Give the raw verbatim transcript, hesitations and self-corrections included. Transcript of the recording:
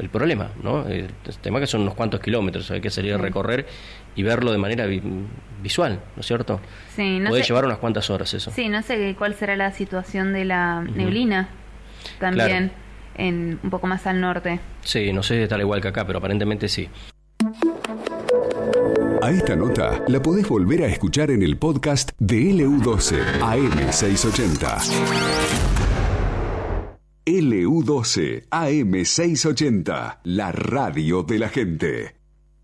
el problema, ¿no? El, el tema que son unos cuantos kilómetros, hay que salir a recorrer y verlo de manera vi, visual, ¿no es cierto? Sí, no Puede sé, llevar unas cuantas horas eso. Sí, no sé cuál será la situación de la uh-huh. neblina también, claro. en un poco más al norte. Sí, no sé si está igual que acá, pero aparentemente sí. A esta nota la podés volver a escuchar en el podcast de L U doce A M seiscientos ochenta. L U doce A M seiscientos ochenta, la radio de la gente.